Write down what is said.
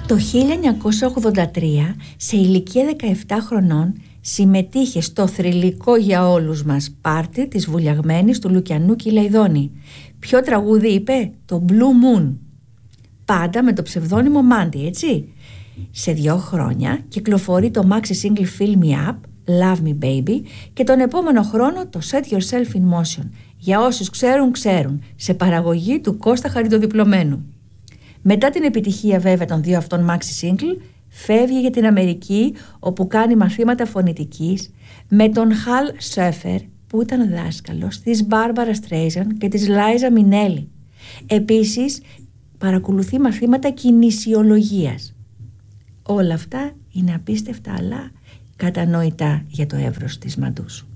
Το 1983, σε ηλικία 17 χρονών, συμμετείχε στο θρυλικό για όλους μας πάρτι της βουλιαγμένης του Λουκιανού Κυλαϊδόνη. Ποιο τραγούδι είπε? Το Blue Moon. Πάντα με το ψευδόνυμο Mandy, έτσι. Σε 2 χρόνια κυκλοφορεί το maxi single Fill Me Up, Love Me Baby, και τον επόμενο χρόνο το Set Yourself in Motion. Για όσους ξέρουν, ξέρουν, σε παραγωγή του Κώστα Χαριτοδιπλωμένου. Μετά την επιτυχία βέβαια των 2 αυτών maxi single, φεύγει για την Αμερική, όπου κάνει μαθήματα φωνητικής με τον Χαλ Σέφερ, που ήταν δάσκαλος της Μπάρμπαρα Στρέιζαν και της Λάιζα Μινέλη. Επίσης παρακολουθεί μαθήματα κινησιολογίας. Όλα αυτά είναι απίστευτα, αλλά κατανοητά για το εύρος της Μαντούσου.